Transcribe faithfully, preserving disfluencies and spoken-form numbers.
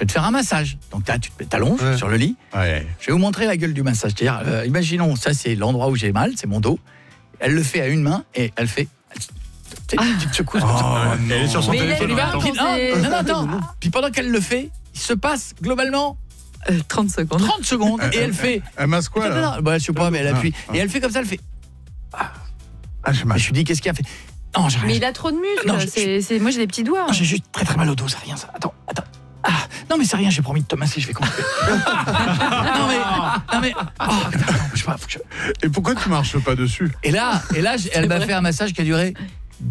vais te faire un massage. Donc tu te t'allonges ouais. sur le lit. Ouais. Je vais vous montrer la gueule du massage. C'est-à-dire, euh, imaginons, ça c'est l'endroit où j'ai mal, c'est mon dos. Elle le fait à une main et elle fait... Tu sais, une petite secousse. Oh, elle est sur son mais téléphone. il a, Puis, non, non, attends. Puis pendant qu'elle le fait, il se passe globalement euh, trente secondes. trente secondes et elle fait... Elle masse quoi là? Non, non, bah, je sais pas, mais elle appuie. Ah, ah. Et elle fait comme ça, elle fait... Ah, ah je, je lui dis, qu'est-ce qu'il a fait? Non, j'ai rien. Mais il a trop de muscles. Non, je- c'est, c'est, moi, j'ai des petits doigts. Non, j'ai juste très très mal au dos, c'est rien ça. Attends, attends. Ah, non mais c'est rien, j'ai promis de te masser, je vais continuer. non mais, non mais, oh putain, attends, je sais pas, faut que je... Et pourquoi tu marches pas dessus? Et là, et là, elle m'a fait un massage qui a duré